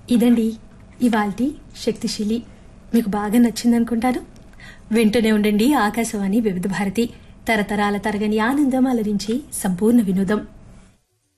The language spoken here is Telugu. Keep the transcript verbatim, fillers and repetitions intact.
ఇదండి ఇవాల్టి శక్తిశీలి. మీకు బాగా నచ్చిందనుకుంటాను. వింటూనే ఉండండి ఆకాశవాణి వివిధ భారతి, తరతరాల తరగని ఆనందం అలరించి సంపూర్ణ వినోదం.